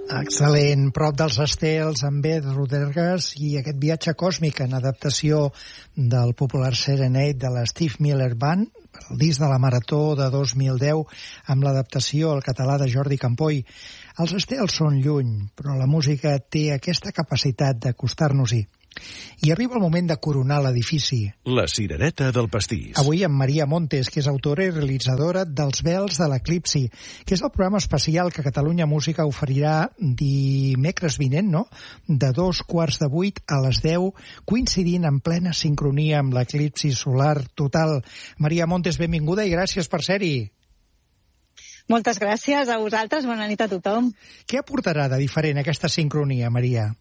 Excel·lent, prop dels estels, amb Beth Rodrigues i aquest viatge còsmic en adaptació del popular Serenade de la Steve Miller Band, el disc de la Marató de 2010, amb l'adaptació al català de Jordi Campoy. Els estels són lluny, però la música té aquesta capacitat d'acostar-nos-hi. I arriba el moment de coronar l'edifici. La cirereta del pastís. Avui amb Maria Montes, que és autora i realitzadora dels Vels de l'Eclipsi, que és el programa especial que Catalunya Música oferirà dimecres vinent, no? De 7:15 a les 10, coincidint en plena sincronia amb l'eclipsi solar total. Maria Montes, benvinguda i gràcies per ser-hi. Moltes gràcies a vosaltres, bona nit a tothom. Què aportarà de diferent aquesta sincronia, Maria?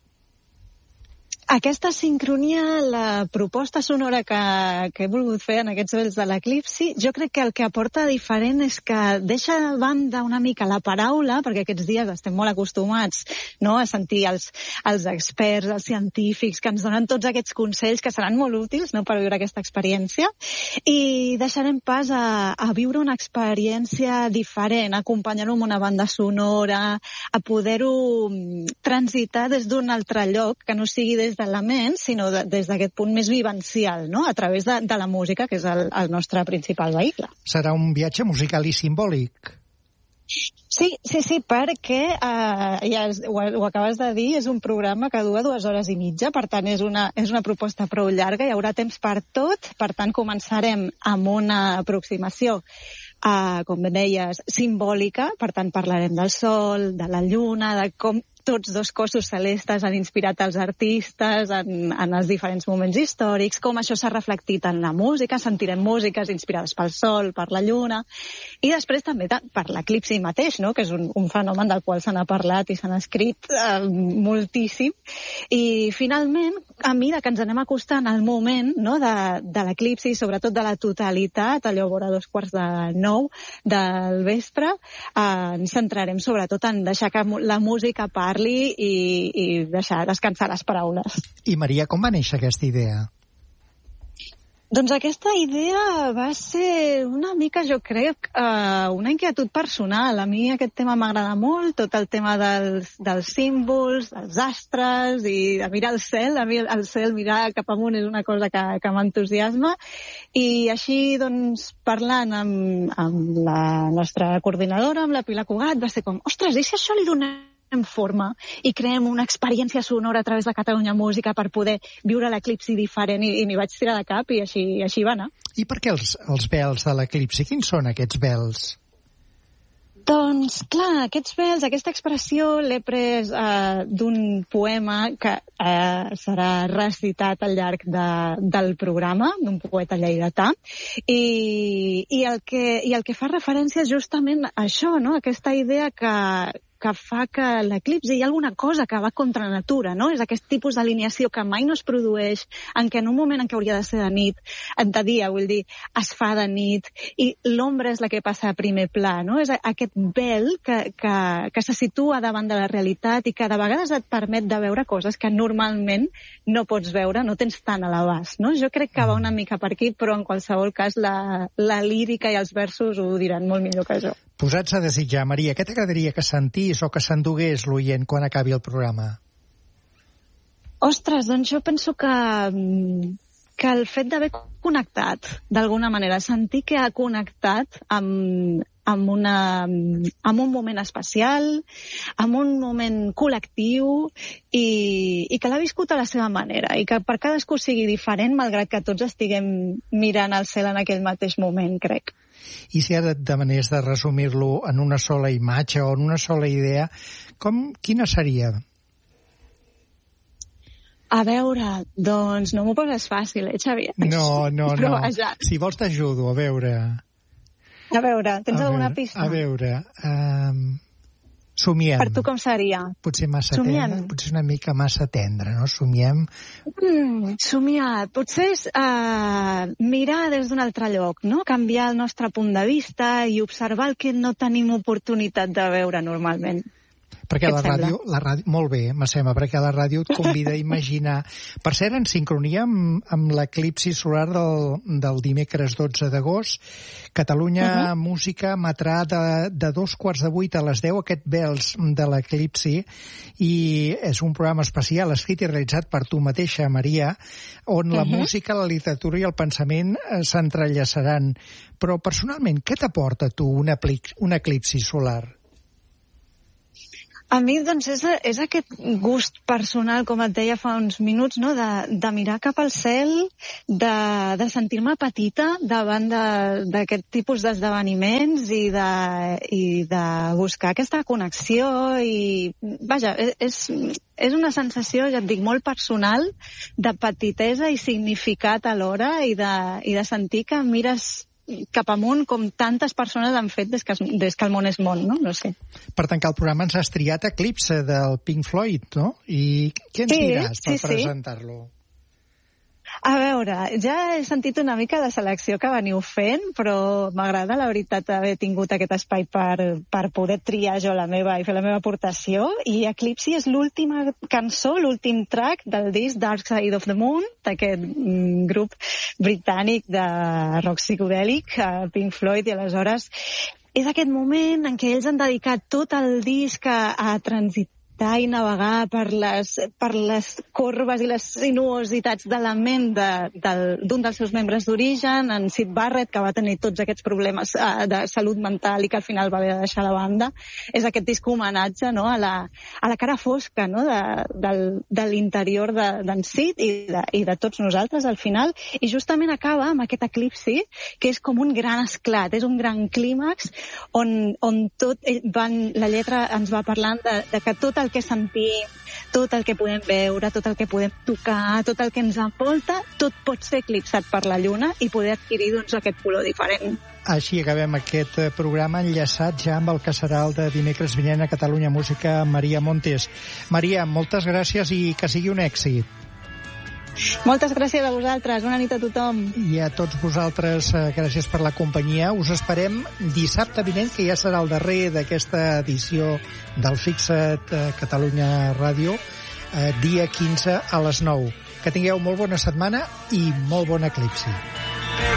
Aquesta sincronia, la proposta sonora que he volgut fer en aquests Vels de l'Eclipsi, jo crec que el que aporta diferent és que deixa de banda una mica la paraula, perquè aquests dies estem molt acostumats, no?, a sentir els experts, els científics, que ens donen tots aquests consells que seran molt útils, no?, per viure aquesta experiència, i deixarem pas a viure una experiència diferent, acompanyar-ho amb una banda sonora, a poder-ho transitar des d'un altre lloc, que no sigui des de la ment, sinó des d'aquest punt més vivencial, no?, a través de la música, que és el nostre principal vehicle. Serà un viatge musical i simbòlic. Sí, perquè, ja ho acabes de dir, és un programa que dura 2 hores i mitja, per tant és una proposta prou llarga, hi haurà temps per tot, per tant començarem amb una aproximació com deies, simbòlica, per tant parlarem del sol, de la lluna, de com tots dos cossos celestes han inspirat els artistes en els diferents moments històrics, com això s'ha reflectit en la música, sentirem músiques inspirades pel sol, per la lluna, i després també per l'eclipsi mateix, no?, que és un fenomen del qual se n'ha parlat i se n'ha escrit moltíssim. I finalment, a mesura que ens anem acostant al moment, no?, de l'eclipsi, sobretot de la totalitat, allò a vora 8:45 del vespre, ens centrarem sobretot en deixar que la música parli i deixar descansar les paraules. I Maria, com va néixer aquesta idea? Doncs aquesta idea va ser una mica, jo crec, una inquietud personal. A mi aquest tema m'agrada molt, tot el tema dels símbols, dels astres i de mirar el cel. A mi el cel, mirar cap amunt, és una cosa que m'entusiasma. I així, doncs, parlant amb la nostra coordinadora, amb la Pilar Cugat, va ser com, ostres, i si això li donem forma i creem una experiència sonora a través de Catalunya Música per poder viure l'eclipsi diferent, i m'hi vaig tirar de cap i així va anar. I per què els vels de l'eclipsi? Quins són aquests vels? Doncs, clar, aquests vels, aquesta expressió l'he pres d'un poema que serà recitat al llarg del programa, d'un poeta lleidatà, i el que fa referència és justament a això, no?, aquesta idea que fa que l'eclipsi hi ha alguna cosa que va contra natura, no? És aquest tipus d'alineació que mai no es produeix, en què en un moment en què hauria de ser de nit, de dia, vull dir, es fa de nit, i l'ombra és la que passa a primer pla, no? És aquest vel que se situa davant de la realitat i que de vegades et permet de veure coses que normalment no pots veure, no tens tant a l'abast, no? Jo crec que va una mica per aquí, però en qualsevol cas la lírica i els versos ho diran molt millor que jo. Posats a desitjar, Maria, què t'agradaria que sentís o que s'endugués l'oient quan acabi el programa? Ostres, doncs jo penso que el fet d'haver connectat, d'alguna manera, sentir que ha connectat amb un moment especial, amb un moment col·lectiu, i que l'ha viscut a la seva manera, i que per cadascú sigui diferent, malgrat que tots estiguem mirant al cel en aquell mateix moment, crec. I si ara demanes de resumir-lo en una sola imatge o en una sola idea, quina seria? A veure, doncs no m'ho poses fàcil, Xavier? No. Però vaja. Si vols t'ajudo, a veure, tens alguna pista? A veure, somiem. Per tu com seria? Potser massa tendre, potser una mica massa tendre, no? Somiem. Somiar. Potser és mirar des d'un altre lloc, no? Canviar el nostre punt de vista i observar el que no tenim oportunitat de veure normalment. Perquè la ràdio, molt bé, Massema, perquè la ràdio et convida a imaginar. Per cert, en sincronia amb l'eclipsi solar del dimecres 12 d'agost, Catalunya Música emetrà de 7:45 a les 10 aquest vels de l'eclipsi, i és un programa especial escrit i realitzat per tu mateixa, Maria, on la música, la literatura i el pensament s'entrellaçaran. Però personalment, què t'aporta a tu un eclipsi solar? A mi, doncs, és aquest gust personal, com et deia fa uns minuts, no? de mirar cap al cel, de sentir-me petita davant d'aquest tipus d'esdeveniments i de buscar aquesta connexió. I, vaja, és una sensació, ja et dic, molt personal, de petitesa i significat alhora, i de sentir que mires cap amunt, com tantes persones han fet des que el món és món, no? No sé. Per tancar el programa ens has triat Eclipse del Pink Floyd, no? I què ens diràs per presentar-lo? A veure, ja he sentit una mica de selecció que veniu fent, però m'agrada, la veritat, haver tingut aquest espai per poder triar jo la meva i fer la meva aportació. I Eclipse és l'última cançó, l'últim track del disc Dark Side of the Moon, d'aquest grup britànic de rock psicodèlic, Pink Floyd, i aleshores és aquest moment en què ells han dedicat tot el disc a transitar i navegar per les corbes i les sinuositats de la ment d'un dels seus membres d'origen, en Syd Barrett, que va tenir tots aquests problemes de salut mental i que al final va haver de deixar la banda. És aquest disc homenatge, no? a la cara fosca, no? de l'interior d'en Syd i de tots nosaltres al final, i justament acaba amb aquest eclipsi, que és com un gran esclat, és un gran clímax on tot la lletra ens va parlant de que tot el que sentim, tot el que podem veure, tot el que podem tocar, tot el que ens envolta, tot pot ser eclipsat per la lluna i poder adquirir, doncs, aquest color diferent. Així acabem aquest programa enllaçat ja amb el que serà el de dimecres vinent a Catalunya Música, Maria Montes. Maria, moltes gràcies i que sigui un èxit. Moltes gràcies a vosaltres, bona nit a tothom. I a tots vosaltres, gràcies per la companyia. Us esperem dissabte vinent, que ja serà el darrer d'aquesta edició del Fixa't Catalunya Ràdio, dia 15 a les 9. Que tingueu molt bona setmana i molt bon eclipsi.